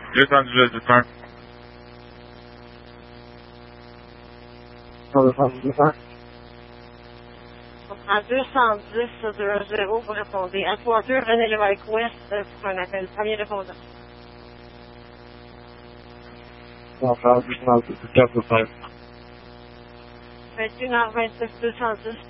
210 du temps. À 210-00, vous répondez. À 3-2, René Lévesque Ouest pour un appel. Premier répondant. On va faire 210 du 4 au 5. 21h26, 210.